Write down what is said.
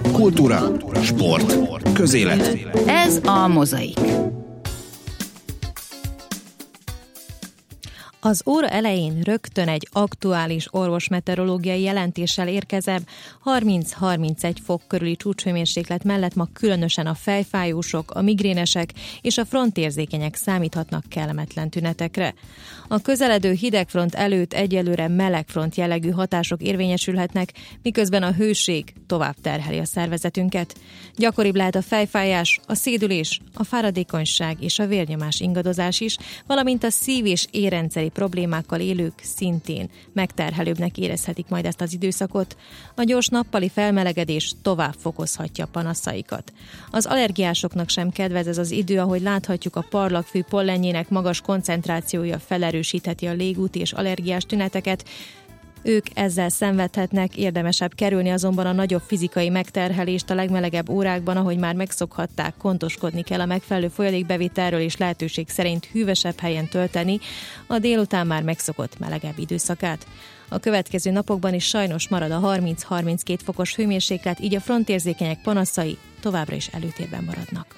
Kultúra, sport, közélet. Ez a Mozaik. Az óra elején rögtön egy aktuális orvosmeteorológiai jelentéssel érkezem. 30-31 fok körüli csúcshőmérséklet mellett ma különösen a fejfájósok, a migrénesek és a frontérzékenyek számíthatnak kellemetlen tünetekre. A közeledő hidegfront előtt egyelőre melegfront jellegű hatások érvényesülhetnek, miközben a hőség tovább terheli a szervezetünket. Gyakoribb lehet a fejfájás, a szédülés, a fáradékonyság és a vérnyomás ingadozás is, valamint a szív- és érrendszeri problémákkal élők szintén megterhelőbbnek érezhetik majd ezt az időszakot. A gyors nappali felmelegedés tovább fokozhatja panaszaikat. Az allergiásoknak sem kedvez ez az idő, ahogy láthatjuk, a parlagfű pollenjének magas koncentrációja felerősítheti a légúti és allergiás tüneteket. Ők ezzel szenvedhetnek, érdemesebb kerülni azonban a nagyobb fizikai megterhelést a legmelegebb órákban, ahogy már megszokhatták, gondoskodni kell a megfelelő folyadékbevitelről és lehetőség szerint hűvösebb helyen tölteni a délután már megszokott melegebb időszakát. A következő napokban is sajnos marad a 30-32 fokos hőmérséklet, így a frontérzékenyek panaszai továbbra is előtérben maradnak.